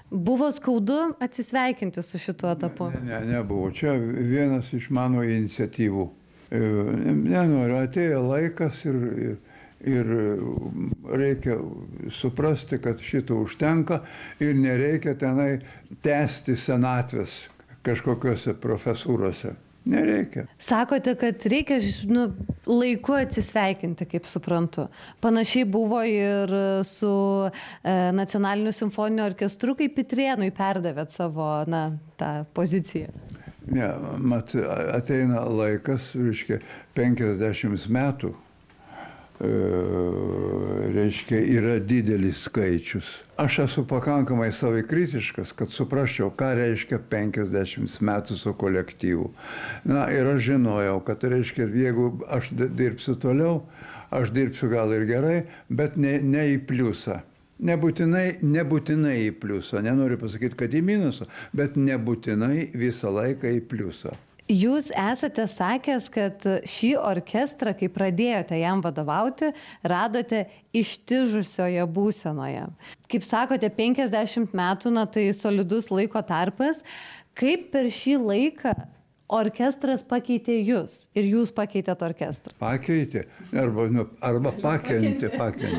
Buvo skaudu atsisveikinti su šituo etapu? Nebuvo. Čia vienas iš mano iniciatyvų. Nenoriu, atėjo laikas ir reikia suprasti, kad šito užtenka ir nereikia tenai tęsti senatvės kažkokiuose profesūrose. Nereikia. Sakote, kad reikia laiku atsisveikinti, kaip suprantu. Panašiai buvo ir su Nacionaliniu simfoniniu orkestru, kaip Pitrėnui perdavėt savo tą poziciją. Ne, ateina laikas, reiškia, 50 metų, reiškia, yra didelis skaičius. Aš esu pakankamai savikritiškas, kad suprasčiau, ką reiškia 50 metų su kolektyvu. Ir aš žinojau, kad reiškia, jeigu aš dirbsiu toliau, aš dirbsiu gal ir gerai, bet ne į pliusą. Nebūtinai į pliusą, nenoriu pasakyti, kad į minusą, bet nebūtinai visą laiką į pliusą. Jūs esate sakęs, kad šį orkestrą, kai pradėjote jam vadovauti, radote ištižusioje būsenoje. Kaip sakote, 50 metų, tai solidus laiko tarpas. Kaip per šį laiką orkestras pakeitė jūs ir jūs pakeitėt orkestrą? Pakeitė, arba pakentė.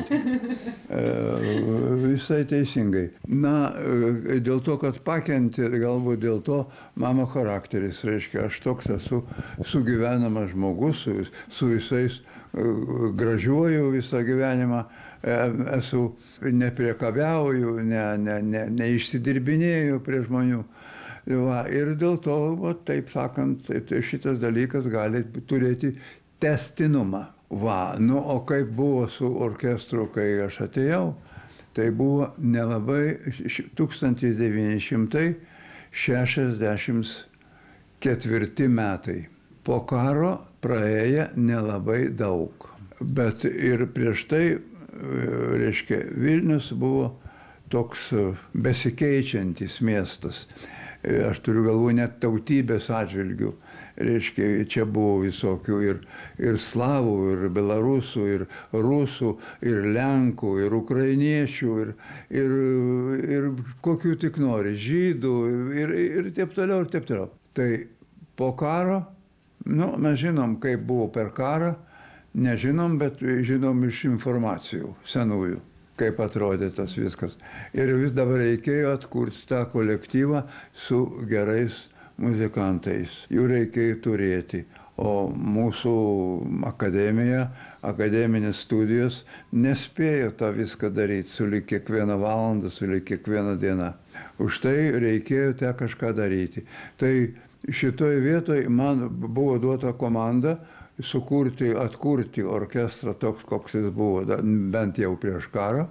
Visai teisingai. Dėl to, kad pakentė, galbūt dėl to mano charakteris, reiškia, aš toks esu sugyvenamas žmogus, su visais gražiuoju visą gyvenimą, esu nepriekabiauju, neišsidirbinėju prie žmonių. Ir dėl to, taip sakant, šitas dalykas gali turėti testinumą. O kaip buvo su orkestru, kai aš atėjau, tai buvo nelabai 1964 metai. Po karo praėjo nelabai daug. Bet ir prieš tai, reiškia, Vilnius buvo toks besikeičiantis miestas. Aš turiu galvų net tautybės atžvilgių. Reiškia, čia buvo visokių ir slavų, ir belarusų, ir rusų, ir lenkų, ir ukrainiečių, ir kokių tik nori, žydų, ir taip toliau, ir taip toliau. Tai po karo, mes žinom, kaip buvo per karą, nežinom, bet žinom iš informacijų senųjų, kaip atrodė tas viskas. Ir vis dabar reikėjo atkurti tą kolektyvą su gerais muzikantais. Jų reikėjo turėti. O mūsų akademija, akademinės studijos nespėjo tą viską daryti sulig kiekvieną valandą, sulig kiekvieną dieną. Už tai reikėjo tą kažką daryti. Tai šitoje vietoje man buvo duota komanda atkurti orkestrą toks, koks jis buvo, bent jau prieš karą.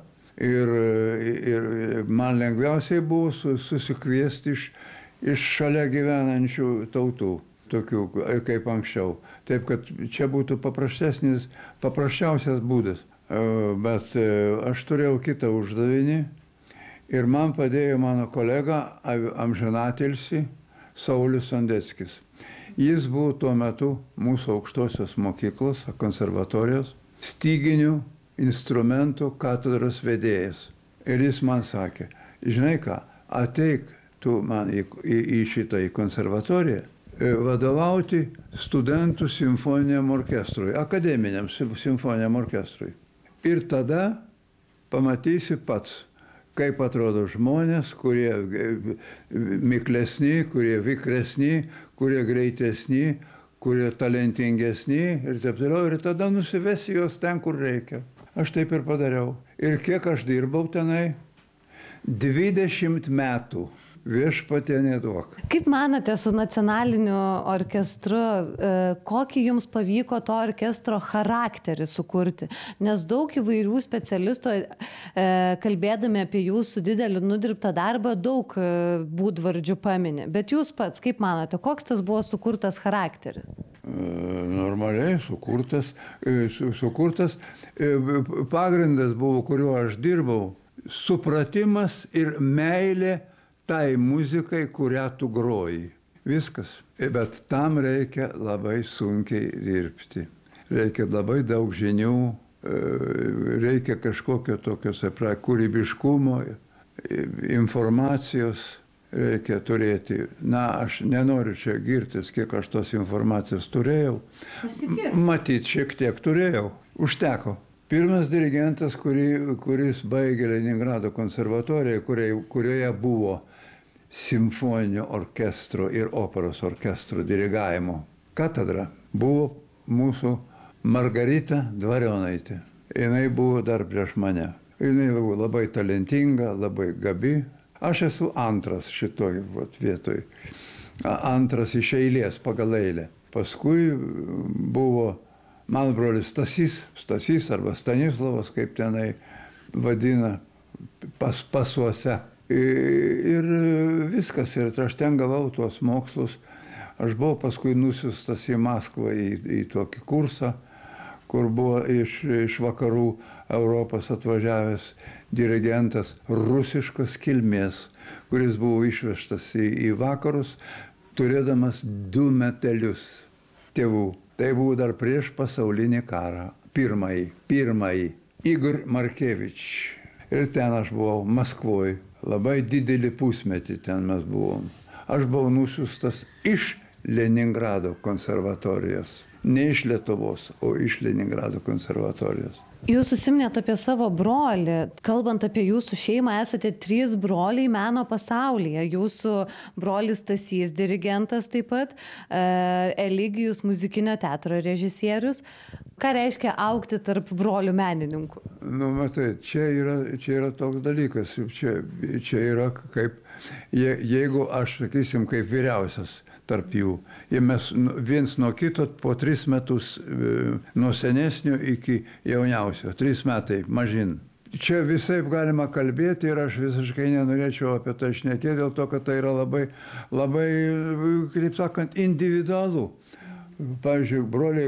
Ir man lengviausiai buvo susikviesti iš šalia gyvenančių tautų, tokių kaip anksčiau. Taip, kad čia būtų paprasčiausias būdas. Bet aš turėjau kitą uždavinį ir man padėjo mano kolega amžinatilsį Saulius Sondeckis. Jis buvo tuo metu mūsų aukštosios mokyklos, konservatorijos, styginių instrumentų katedros vedėjas. Ir jis man sakė, žinai ką, ateik tu man į šitą konservatoriją, vadovauti studentų simfoniniam orkestrui, akademiniam simfoniniam orkestrui. Ir tada pamatysi pats, kaip atrodo žmonės, kurie miklesni, kurie vikresni, kurie greitesni, kurie talentingesni ir taip toliau. Ir tada nusivesi juos ten, kur reikia. Aš taip ir padariau. Ir kiek aš dirbau tenai? 20 metų. Viešpatie neduok. Kaip manote su nacionaliniu orkestru, kokį jums pavyko to orkestro charakterį sukurti? Nes daug įvairių specialistų, kalbėdami apie jūsų didelį nudirbtą darbą, daug būdvardžių pamini. Bet jūs pats, kaip manote, koks tas buvo sukurtas charakteris? Normaliai sukurtas. Pagrindas buvo, kuriuo aš dirbau, supratimas ir meilė tai muzikai, kurią tu groji. Viskas. Bet tam reikia labai sunkiai dirbti. Reikia labai daug žinių, reikia kažkokio tokio kūrybiškumo. informacijos reikia turėti. Na, aš nenoriu čia girtis, kiek aš tos informacijos turėjau. Matyt, šiek tiek turėjau. Užteko. Pirmas dirigentas, kuris baigė Leningrado konservatoriją, kurioje buvo simfoninio orkestro ir operos orkestro dirigavimo katedra, buvo mūsų Margarita Dvarionaitė. Jinai buvo dar prieš mane. Jinai buvo labai talentinga, labai gabi. Aš esu antras šitoj vietoj. Antras iš eilės pagal eilę. Paskui buvo mano brolis Stasys arba Stanislavas, kaip tenai vadina pasuose. Ir viskas. Ir aš ten gavau tuos mokslus. Aš buvau paskui nusiustas į Maskvą į tokį kursą, kur buvo iš vakarų Europos atvažiavęs dirigentas rusiškos kilmės, kuris buvo išvežtas į vakarus, turėdamas 2 metelius tėvų. Tai buvo dar prieš pasaulinį karą. Pirmąjį. Igor Markevič. Ir ten aš buvau Maskvoje. Labai didelį pusmetį ten mes buvom. Aš buvau nusiustas iš Leningrado konservatorijos. Ne iš Lietuvos, o iš Leningrado konservatorijos. Jūs užsiminėt apie savo brolį. Kalbant apie jūsų šeimą, esate 3 broliai meno pasaulyje. Jūsų brolis Stasys, dirigentas taip pat, Eligijus, muzikinio teatro režisierius. Ką reiškia augti tarp brolių menininkų? Nu, matai, čia yra toks dalykas. Čia yra kaip, jeigu aš, sakysim, kaip vyriausias tarp jų. Ir mes viens nuo kito po 3 metus nuo senesnio iki jauniausio. 3 metai mažin. Čia visaip galima kalbėti ir aš visiškai nenorėčiau apie tai šnekėti, dėl to, kad tai yra labai, kaip sakant, individualu. Pavyzdžiui,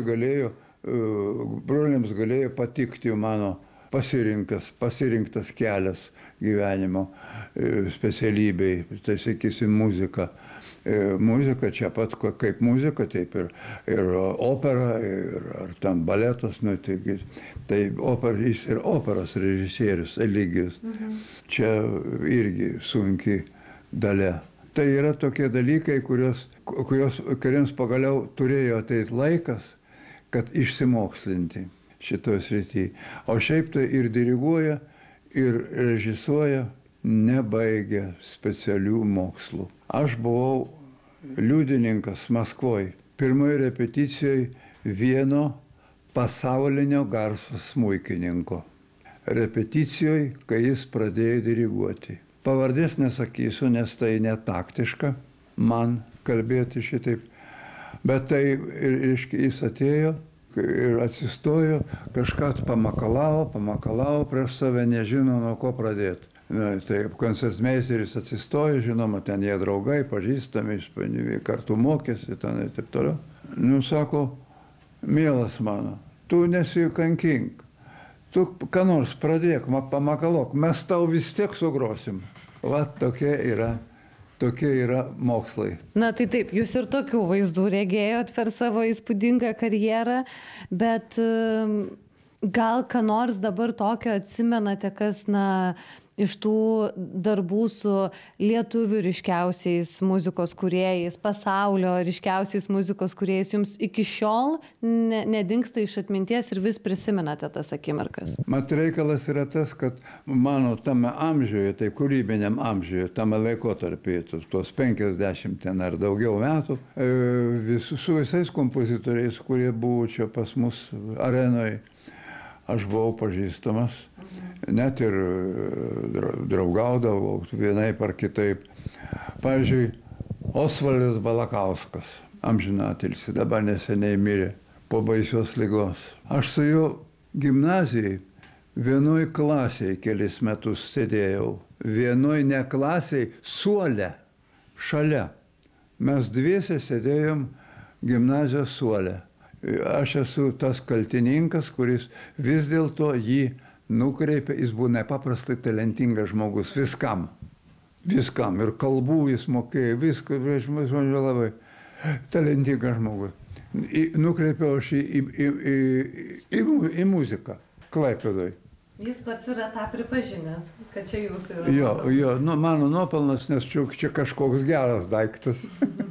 broliams galėjo patikti mano pasirinktas kelias gyvenimo specialybei, tai sakysim, muzika. Muzika čia pat kaip muzika, taip ir opera, ar ten baletas, nu, tai jis ir operos režisierius Eligijus. Čia irgi sunki dalia. Tai yra tokie dalykai, kuriems pagaliau turėjo ateiti laikas, kad išsimokslinti šitoj srity. O šiaip tai ir diriguoja, ir režisuoja, nebaigę specialių mokslų. Aš buvau liudininkas Maskvoje. Pirmoje repeticijoje vieno pasaulinio garso smuikininko. Repeticijoje, kai jis pradėjo diriguoti. Pavardės nesakysiu, nes tai netaktiška man kalbėti šitaip. Bet tai jis atėjo ir atsistojo, kažką pamakalavo prieš save, nežino nuo ko pradėti. Tai koncertmeisteris atsistojo, žinoma, ten jie draugai, pažįstami, kartu mokėsi, ten ir taip toliau. Nu, sako, mielas mano, tu nesikankink, tu ką nors pradėk, pamakalok, mes tau vis tiek sugrosim. Va, tokie yra mokslai. Na tai taip, jūs ir tokių vaizdų regėjot per savo įspūdingą karjerą, bet gal ką nors dabar tokio atsimenate, kas, iš tų darbų su lietuvių ryškiausiais muzikos kūrėjais, pasaulio ryškiausiais muzikos kūrėjais, jums iki šiol nedingsta iš atminties ir vis prisimenate tas akimirkas? Mat reikalas yra tas, kad mano tame amžiuje, tai kūrybiniam amžiuje, tame laikotarpyje, tuos 50 ten ar daugiau metų, su visais kompozitoriais, kurie buvo čia pas mus arenoje, aš buvau pažįstamas, net ir draugaudavau vienaip ar kitaip. Pavyzdžiui, Osvaldas Balakauskas, amžinatilsį, dabar neseniai mirė po baisios ligos. Aš su juo gimnazijai vienoj klasėje kelis metus sėdėjau, vienoj ne klasėje, suole, šalia. Mes dviese sėdėjom gimnazijos suole. Aš esu tas kaltininkas, kuris vis dėlto jį nukreipia, jis buvo nepaprastai talentingas žmogus viskam. Ir kalbų jis mokėjo, viską, labai talentingas žmogus. Nukreipiau aš į muziką Klaipėdoje. Jis pats yra tą pripažinęs, kad čia jūsų yra. Jo, mano nuopelnas, nes čia kažkoks geras daiktas.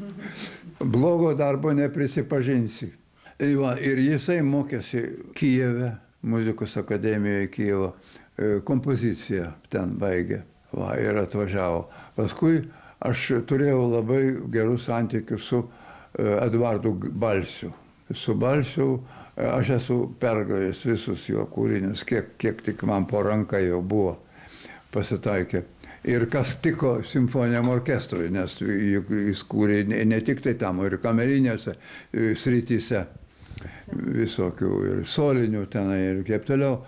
Blogo darbo neprisipažinsi. Ir jisai mokėsi Kijeve, muzikos akademijoje Kijevo, kompoziciją ten baigė. Ir atvažiavo. Paskui aš turėjau labai gerus santykius su Eduardu Balsiu. Su Balsiu aš esu pergrojęs visus jo kūrinius, kiek tik man po ranka jau buvo pasitaikę. Ir kas tiko simfoniniam orkestrui, nes jis kūrė ne tik tai tam, ir kamerinėse srityse visokių, ir solinių tenai, ir kaip toliau,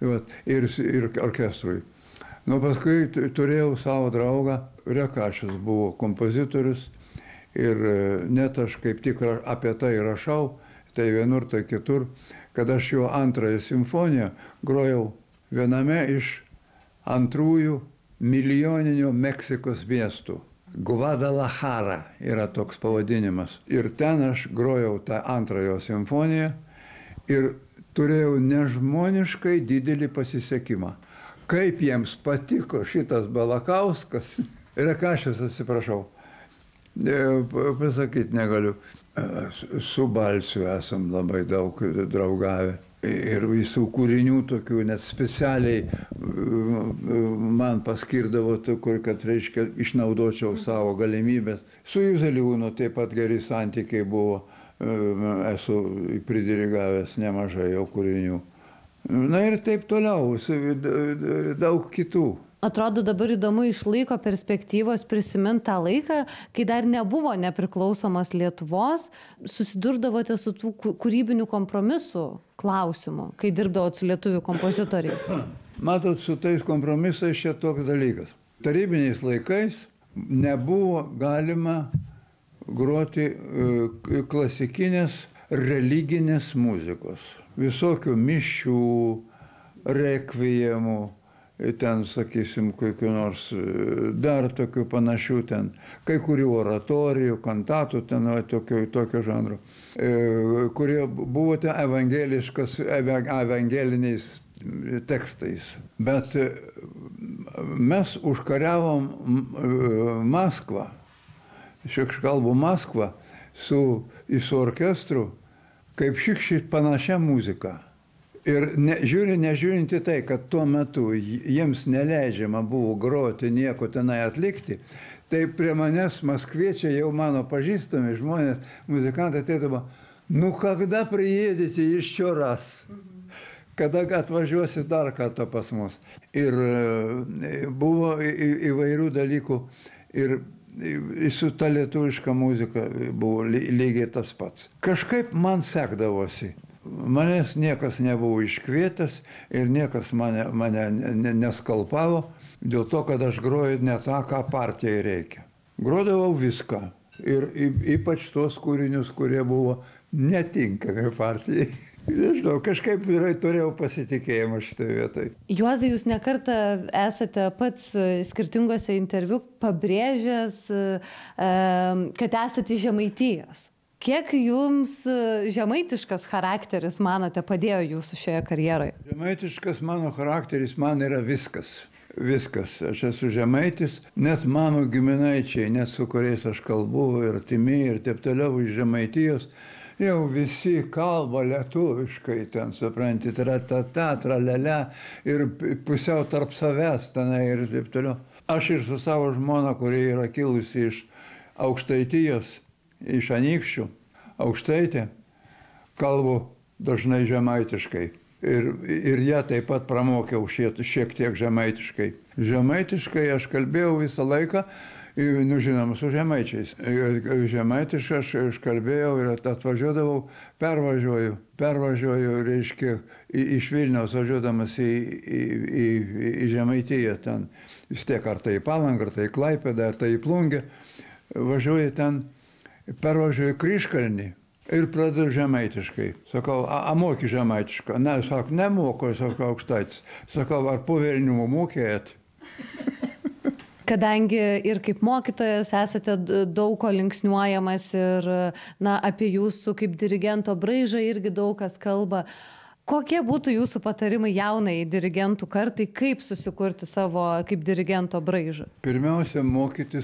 ir orkestrui. Paskui turėjau savo draugą, Rekašius buvo kompozitorius, ir net aš kaip tik apie tai rašau, tai vienur, tai kitur, kad aš jo antrąją simfoniją grojau viename iš antrųjų milijoninių Meksikos miestų. Guadalajara yra toks pavadinimas. Ir ten aš grojau tą antrąją simfoniją ir turėjau nežmoniškai didelį pasisekimą. Kaip jiems patiko šitas Balakauskas, Rekašius, atsiprašau, pasakyti negaliu. Su Balsiu esam labai daug draugavę ir visų kūrinių tokių, net specialiai man paskirdavo, kur, kad reiškia, išnaudočiau savo galimybės. Su Juzeliūnu taip pat geri santykiai buvo, esu pridirigavęs nemažai jo kūrinių. Ir taip toliau, daug kitų. Atrodo dabar įdomu iš laiko perspektyvos prisiminti tą laiką, kai dar nebuvo nepriklausomos Lietuvos, susidurdavote su tų kūrybinių kompromisų klausimu, kai dirbdavot su lietuvių kompozitoriais. Matot, su tais kompromisais čia toks dalykas. Tarybiniais laikais nebuvo galima groti klasikinės religinės muzikos. Visokių mišių, rekvijemų, ten, sakysim, kokių nors dar tokių panašių ten, kai kurių oratorijų, kantatų ten, tokio žanro, kurie buvo ten evangeliniais tekstais. Bet mes užkariavom Maskvą, šiek kalbu Maskvą, su orkestru, kaip šikščiai panašia muzika. Ir nežiūrint į tai, kad tuo metu jiems neleidžiama buvo groti, nieko tenai atlikti, tai prie manęs maskviečiai, jau mano pažįstami žmonės, muzikantai ateidavo, kada priėdėte iš čia ras, kada atvažiuosi dar kartą pas mus. Ir buvo įvairių dalykų ir su ta lietuviška muzika buvo lygiai tas pats. Kažkaip man sekdavosi. Manęs niekas nebuvo iškvietęs ir niekas mane neskalpavo dėl to, kad aš groju ne tą, ką partijai reikia. Grodavau viską ir ypač tuos kūrinius, kurie buvo netinkami partijai. Nežinau, kažkaip turėjau pasitikėjimą šitoje vietoje. Juozai, jūs nekartą esate pats skirtingose interviu pabrėžęs, kad esate iš Žemaitijos. Kiek jums žemaitiškas charakteris, manote, padėjo jūsų šioje karjeroje? Žemaitiškas mano charakteris man yra viskas. Viskas. Aš esu žemaitis, net mano giminaičiai, net su kuriais aš kalbu, ir artimiai, ir taip toliau iš Žemaitijos, jau visi kalba lietuviškai ten, supranti, tralele, ir pusiau tarp savęs tenai ir taip toliau. Aš ir su savo žmona, kurie yra kilusi iš Aukštaitijos, iš Anykščių, Aukštaitė, kalbu dažnai žemaitiškai. Ir ją taip pat pramokiau šiek tiek žemaitiškai. Žemaitiškai aš kalbėjau visą laiką, žinoma, su žemaičiais. Žemaitiškai aš kalbėjau ir atvažiuodavau, pervažiuoju, reiškia, iš Vilniaus važiuodamas į Žemaitiją ten. Vis tiek, ar tai į Palangą, ar tai į Klaipėdą, ar tai į Plungę. Važiuoju ten, pervažiuoju Kryžkalnį ir pradedu žemaitiškai. Sakau, moki žemaitišką? Ne, sako, nemoku, sakau, Aukštaitis. Sakau, ar po velnių mokėjat? Kadangi ir kaip mokytojas esate daug ko linksniuojamas ir apie jūsų kaip dirigento braižą irgi daug kas kalba, Kokie būtų jūsų patarimai jaunai dirigentų kartai, kaip susikurti savo kaip dirigento braižą? Pirmiausia, mokytis